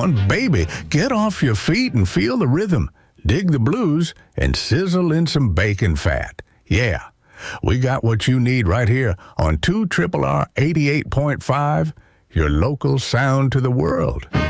on, baby. Get off your feet and feel the rhythm. Dig the blues and sizzle in some bacon fat. Yeah, we got what you need right here on 2RRR 88.5, your local sound to the world.